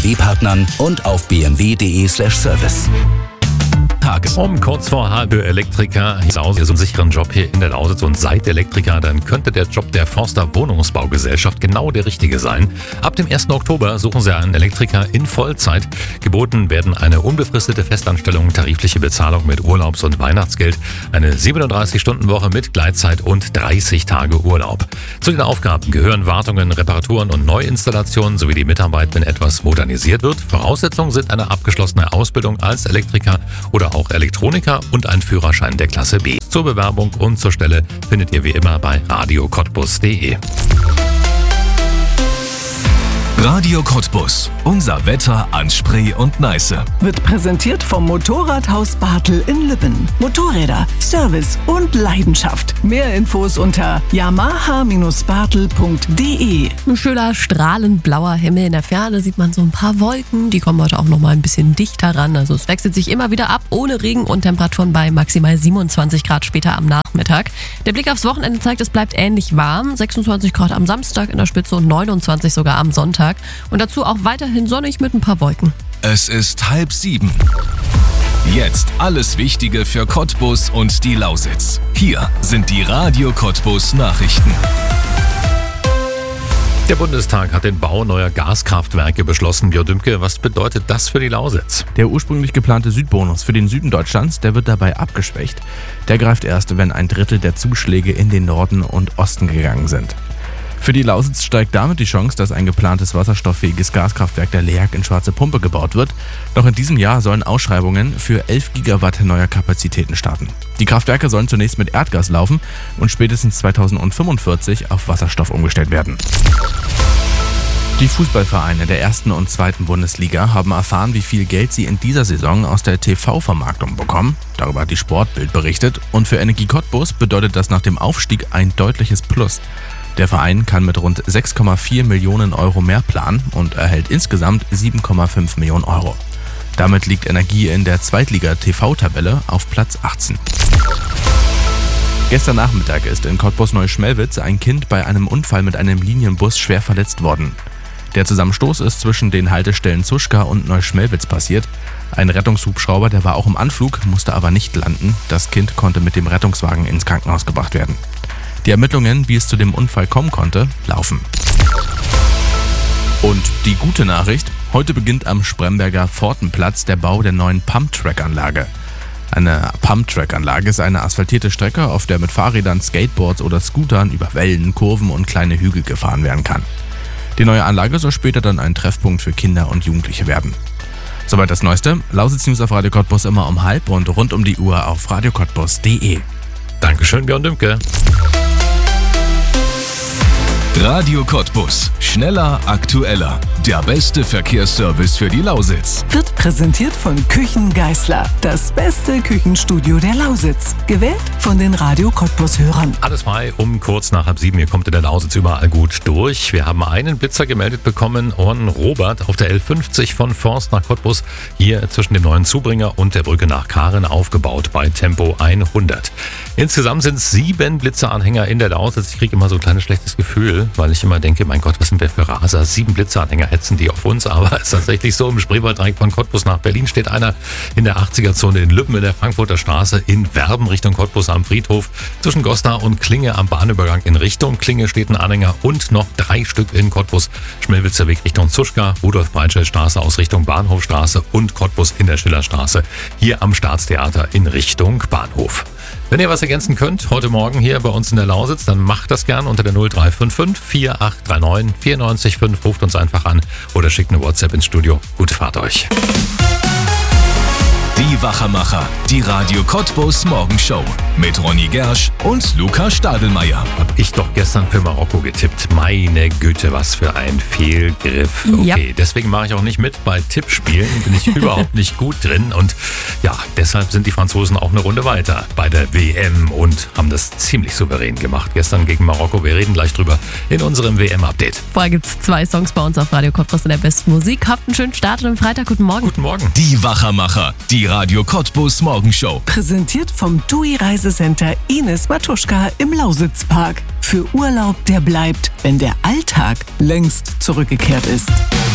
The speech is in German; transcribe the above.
BMW-Partnern und auf bmw.de/service. Um kurz vor halb für Elektriker ist so einen sicheren Job hier in der Lausitz und seid Elektriker, dann könnte der Job der Forster Wohnungsbaugesellschaft genau der richtige sein. Ab dem 1. Oktober suchen sie einen Elektriker in Vollzeit. Geboten werden eine unbefristete Festanstellung, tarifliche Bezahlung mit Urlaubs- und Weihnachtsgeld, eine 37-Stunden-Woche mit Gleitzeit und 30 Tage Urlaub. Zu den Aufgaben gehören Wartungen, Reparaturen und Neuinstallationen sowie die Mitarbeit, wenn etwas modernisiert wird. Voraussetzungen sind eine abgeschlossene Ausbildung als Elektriker oder auch Elektroniker und ein Führerschein der Klasse B. Zur Bewerbung und zur Stelle findet ihr wie immer bei radiocottbus.de. Radio Cottbus. Unser Wetter an Spree und Neiße. Wird präsentiert vom Motorradhaus Bartel in Lübben. Motorräder, Service und Leidenschaft. Mehr Infos unter yamaha-bartel.de. Ein schöner strahlend blauer Himmel. In der Ferne sieht man so ein paar Wolken. Die kommen heute auch noch mal ein bisschen dichter ran. Also es wechselt sich immer wieder ab, ohne Regen und Temperaturen bei maximal 27 Grad später am Nachmittag. Der Blick aufs Wochenende zeigt, es bleibt ähnlich warm. 26 Grad am Samstag in der Spitze und 29 sogar am Sonntag. Und dazu auch weiterhin sonnig mit ein paar Wolken. Es ist 6:30. Jetzt alles Wichtige für Cottbus und die Lausitz. Hier sind die Radio Cottbus Nachrichten. Der Bundestag hat den Bau neuer Gaskraftwerke beschlossen. Björn Dümke, was bedeutet das für die Lausitz? Der ursprünglich geplante Südbonus für den Süden Deutschlands, der wird dabei abgeschwächt. Der greift erst, wenn ein Drittel der Zuschläge in den Norden und Osten gegangen sind. Für die Lausitz steigt damit die Chance, dass ein geplantes wasserstofffähiges Gaskraftwerk der LEAG in Schwarze Pumpe gebaut wird. Noch in diesem Jahr sollen Ausschreibungen für 11 Gigawatt neuer Kapazitäten starten. Die Kraftwerke sollen zunächst mit Erdgas laufen und spätestens 2045 auf Wasserstoff umgestellt werden. Die Fußballvereine der 1. und 2. Bundesliga haben erfahren, wie viel Geld sie in dieser Saison aus der TV-Vermarktung bekommen. Darüber hat die Sportbild berichtet. Und für Energie Cottbus bedeutet das nach dem Aufstieg ein deutliches Plus. Der Verein kann mit rund 6,4 Millionen Euro mehr planen und erhält insgesamt 7,5 Millionen Euro. Damit liegt Energie in der Zweitliga-TV-Tabelle auf Platz 18. Gestern Nachmittag ist in Cottbus-Neuschmelwitz ein Kind bei einem Unfall mit einem Linienbus schwer verletzt worden. Der Zusammenstoß ist zwischen den Haltestellen Zuschka und Neuschmelwitz passiert. Ein Rettungshubschrauber, der war auch im Anflug, musste aber nicht landen. Das Kind konnte mit dem Rettungswagen ins Krankenhaus gebracht werden. Die Ermittlungen, wie es zu dem Unfall kommen konnte, laufen. Und die gute Nachricht: Heute beginnt am Spremberger Pfortenplatz der Bau der neuen Pumptrack-Anlage. Eine Pumptrack-Anlage ist eine asphaltierte Strecke, auf der mit Fahrrädern, Skateboards oder Scootern über Wellen, Kurven und kleine Hügel gefahren werden kann. Die neue Anlage soll später dann ein Treffpunkt für Kinder und Jugendliche werden. Soweit das Neueste. Lausitz News auf Radio Cottbus immer um 12:30 und rund um die Uhr auf radiocottbus.de. Dankeschön, Björn Dümke. Radio Cottbus. Schneller, aktueller. Der beste Verkehrsservice für die Lausitz. Wird präsentiert von Küchen Geißler. Das beste Küchenstudio der Lausitz. Gewählt von den Radio Cottbus-Hörern. Alles frei um kurz nach 6:30. Ihr kommt in der Lausitz überall gut durch. Wir haben einen Blitzer gemeldet bekommen und Robert auf der L50 von Forst nach Cottbus, hier zwischen dem neuen Zubringer und der Brücke nach Karen aufgebaut bei Tempo 100. Insgesamt sind es 7 Blitzeranhänger in der Lausitz. Ich kriege immer so ein kleines schlechtes Gefühl, weil ich immer denke, mein Gott, was sind wir für Raser? 7 Blitzeranhänger hetzen die auf uns, aber es ist tatsächlich so, im Spreewalddreieck von Cottbus nach Berlin steht einer, in der 80er-Zone in Lübben in der Frankfurter Straße, in Werben Richtung Cottbus am Friedhof, zwischen Goslar und Klinge am Bahnübergang in Richtung Klinge steht ein Anhänger und noch 3 Stück in Cottbus, Schmelwitzer Weg Richtung Zuschka, Rudolf-Breitscheid-Straße aus Richtung Bahnhofstraße und Cottbus in der Schillerstraße, hier am Staatstheater in Richtung Bahnhof. Wenn ihr was ergänzen könnt, heute Morgen hier bei uns in der Lausitz, dann macht das gern unter der 0355 4839 94,5. Ruft uns einfach an oder schickt eine WhatsApp ins Studio. Gute Fahrt euch. Die Wachermacher, die Radio Cottbus Morgenshow mit Ronny Gersch und Luca Stadelmeier. Hab ich doch gestern für Marokko getippt. Meine Güte, was für ein Fehlgriff. Okay, ja. Deswegen mache ich auch nicht mit bei Tippspielen. Bin ich überhaupt nicht gut drin. Und ja, deshalb sind die Franzosen auch eine Runde weiter bei der WM und haben das ziemlich souverän gemacht. Gestern gegen Marokko. Wir reden gleich drüber in unserem WM-Update. Vorher gibt es 2 Songs bei uns auf Radio Cottbus in der besten Musik. Habt einen schönen Start und am Freitag. Guten Morgen. Guten Morgen. Die Wachermacher, die Radio Cottbus Morgenshow. Präsentiert vom TUI Reisecenter Ines Matuschka im Lausitzpark. Für Urlaub, der bleibt, wenn der Alltag längst zurückgekehrt ist.